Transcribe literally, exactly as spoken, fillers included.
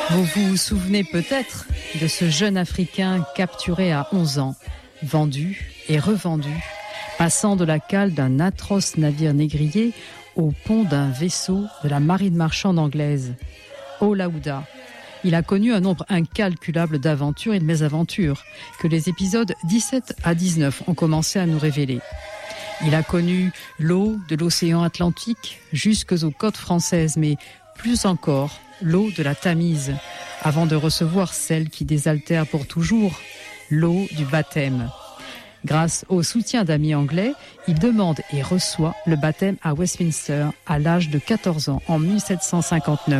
Vous vous souvenez peut-être de ce jeune Africain capturé à onze ans, vendu et revendu, passant de la cale d'un atroce navire négrier au pont d'un vaisseau de la marine marchande anglaise. Olaouda. Il a connu un nombre incalculable d'aventures et de mésaventures que les épisodes dix-sept à dix-neuf ont commencé à nous révéler. Il a connu l'eau de l'océan Atlantique jusqu'aux côtes françaises, mais plus encore l'eau de la Tamise, avant de recevoir celle qui désaltère pour toujours, l'eau du baptême. Grâce au soutien d'amis anglais, il demande et reçoit le baptême à Westminster à l'âge de quatorze ans en mille sept cent cinquante-neuf.